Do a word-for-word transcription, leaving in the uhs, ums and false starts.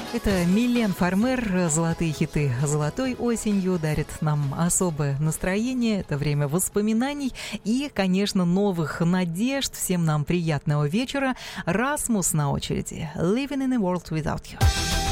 Это Милен Фармер. Золотые хиты золотой осенью дарят нам особое настроение. Это время воспоминаний и, конечно, новых надежд. Всем нам приятного вечера. Расмус на очереди. Living in a world without you.